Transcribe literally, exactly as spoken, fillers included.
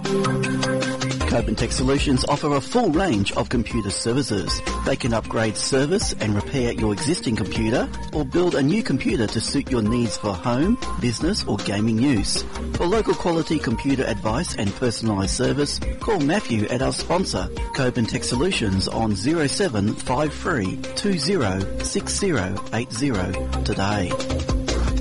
Coben Tech Solutions offer a full range of computer services. They can upgrade, service and repair your existing computer or build a new computer to suit your needs for home, business or gaming use. For local quality computer advice and personalised service, call Matthew at our sponsor, Coben Tech Solutions on zero seven five three two zero six zero eight zero today.